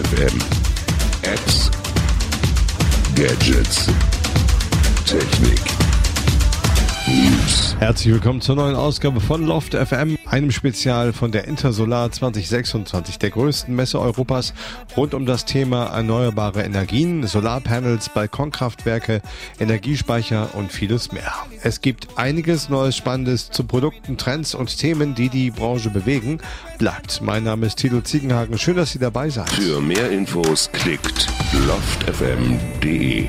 FM. Apps, Gadgets, Technik, News. Herzlich willkommen zur neuen Ausgabe von Loft FM, einem Spezial von der Intersolar 2026, der größten Messe Europas, rund um das Thema erneuerbare Energien, Solarpanels, Balkonkraftwerke, Energiespeicher und vieles mehr. Es gibt einiges Neues Spannendes zu Produkten, Trends und Themen, die die Branche bewegen. Bleibt. Mein Name ist Tilo Ziegenhagen. Schön, dass Sie dabei seid. Für mehr Infos klickt loftfm.de.